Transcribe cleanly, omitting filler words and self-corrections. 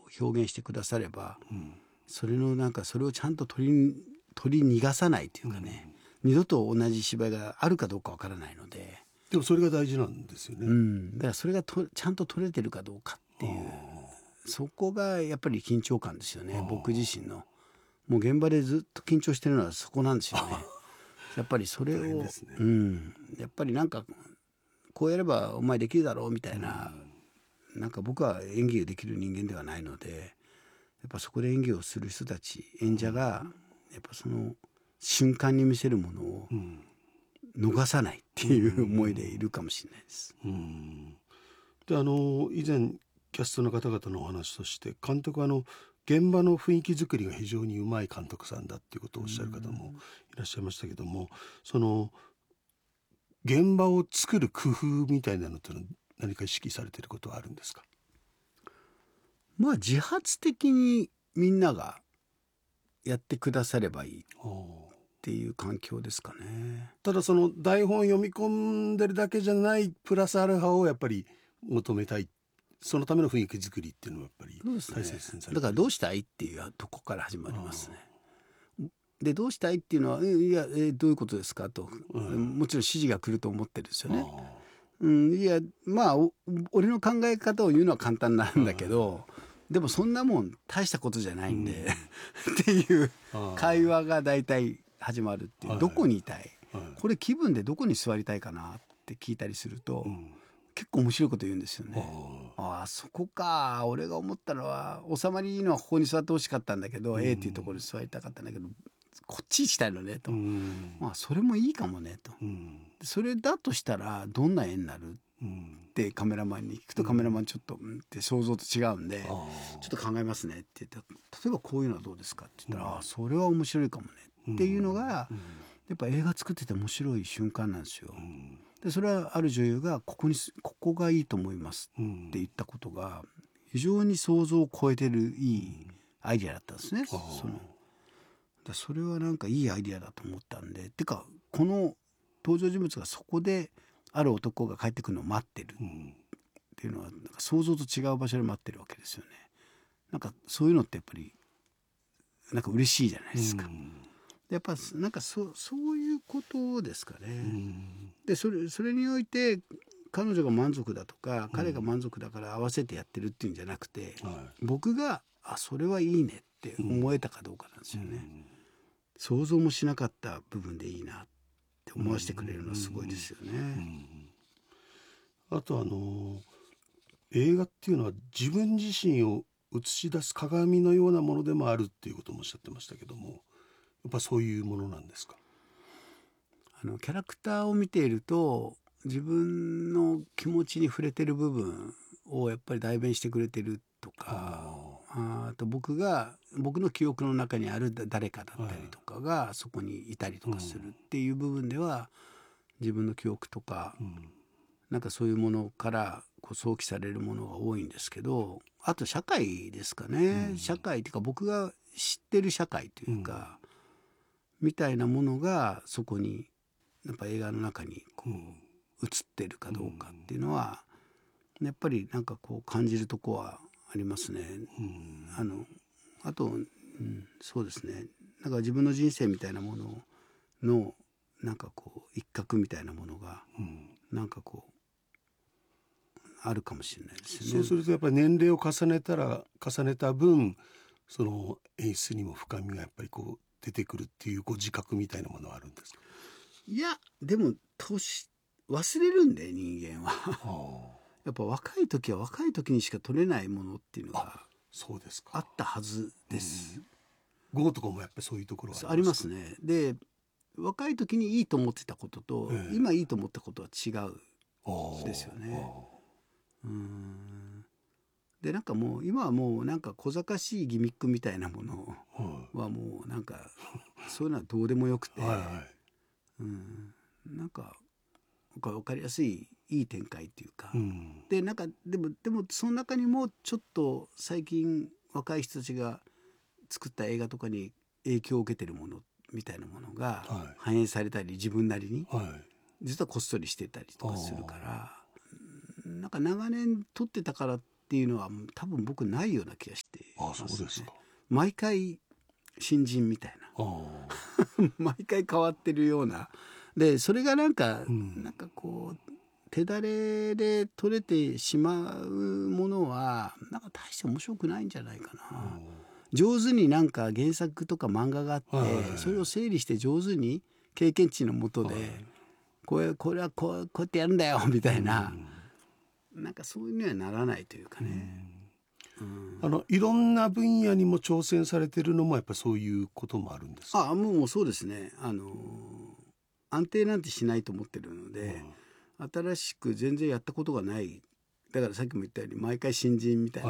表現してくだされば、それのなんかそれをちゃんと取り逃がさないというかね、二度と同じ芝居があるかどうかわからないので。 でもそれが大事なんですよね。 だからそれがちゃんと取れてるかどうかっていう、そこがやっぱり緊張感ですよね。僕自身のもう現場でずっと緊張してるのはそこなんですよね。やっぱりそれを、やっぱりなんかこうやればお前できるだろうみたいな、なんか僕は演技ができる人間ではないので、やっぱそこで演技をする人たち、演者がやっぱその瞬間に見せるものを逃さないっていう思いでいるかもしれないです。 で以前キャストの方々のお話として、監督は現場の雰囲気作りが非常にうまい監督さんだっていうことをおっしゃる方もいらっしゃいましたけども、その現場を作る工夫みたいなのって何か意識されていることはあるんですか？ まあ自発的にみんながやってくださればいいっていう環境ですかね。 ただその台本読み込んでるだけじゃないプラスアルファをやっぱり求めたい、そのための雰囲気作りっていうのはやっぱり大切にされてる、 だからどうしたいっていうとこから始まりますね。でどうしたいっていうのは、いや、どういうことですかと、もちろん指示が来ると思ってるんですよね。いやまあ俺の考え方を言うのは簡単なんだけど、でもそんなもん大したことじゃないんで、っていう会話が大体始まるっていう、どこにいたい、これ気分でどこに座りたいかなって聞いたりすると、結構面白いこと言うんですよね。ああそこか、俺が思ったのは収まりいいのはここに座ってほしかったんだけど、A っていうところに座りたかったんだけどこっち行きたいのねと、まあそれもいいかもねと、それだとしたらどんな絵になるってカメラマンに聞くと、カメラマンちょっとって想像と違うんで、ちょっと考えますねって言って、例えばこういうのはどうですかって言ったら、あそれは面白いかもねっていうのが、やっぱ映画作ってて面白い瞬間なんですよ。でそれはある女優がここがいいと思いますって言ったことが非常に想像を超えてるいいアイデアだったんですね。それはなんかいいアイデアだと思ったんで、てかこの登場人物がそこである男が帰ってくるのを待ってるっていうのは、なんか想像と違う場所で待ってるわけですよね。なんかそういうのってやっぱりなんか嬉しいじゃないですか。やっぱなんかそういうことですかね。でそれにおいて彼女が満足だとか、彼が満足だから合わせてやってるっていうんじゃなくて、僕がそれはいいねって思えたかどうかなんですよね。想像もしなかった部分でいいなって思わせてくれるのはすごいですよね。 あと映画っていうのは自分自身を映し出す鏡のようなものでもあるっていうこともおっしゃってましたけども、やっぱそういうものなんですか？ キャラクターを見ていると自分の気持ちに触れてる部分をやっぱり代弁してくれてるとか、あと僕の記憶の中にある誰かだったりとかがそこにいたりとかするっていう部分では、自分の記憶とか、なんかそういうものから想起されるものが多いんですけど、あと社会ですかね。社会っていうか僕が知ってる社会というか、みたいなものがそこにやっぱ映画の中に映ってるかどうかっていうのは、やっぱりなんか感じるとこはありますね。あと、そうですね。なんか自分の人生みたいなもののなんか一角みたいなものが、なんかあるかもしれないですね。 そうするとやっぱり年齢を重ねた分、その演出にも深みがやっぱり出てくるっていう自覚みたいなものはあるんですか？ いやでも忘れるんで人間はやっぱ若い時は若い時にしか撮れないものっていうのがそうですか、 あったはずです。 ゴーとかもやっぱりそういうところはありますね。で若い時にいいと思ってたことと、今いいと思ったことは違うですよね。でなんかもう今はもうなんか小賢しいギミックみたいなものはもうなんかそういうのはどうでもよくて、なんか分かりやすいいい展開っていうか、でなんかでもその中にもちょっと最近若い人たちが作った映画とかに影響を受けてるものみたいなものが反映されたり、自分なりに実はこっそりしてたりとかするから、なんか長年撮ってたからっっていうのは多分僕ないような気がしていますね。 そうですか。 毎回新人みたいな毎回変わってるようなで、それがなんかこう手だれで取れてしまうものはなんか大して面白くないんじゃないかな。上手になんか原作とか漫画があって、それを整理して上手に経験値のもとで、これはこうやってやるんだよみたいな、なんかそういうにはならないというかね。 いろんな分野にも挑戦されてるのもやっぱそういうこともあるんですか？ もうそうですね。安定なんてしないと思ってるので、新しく全然やったことがない。だからさっきも言ったように毎回新人みたいな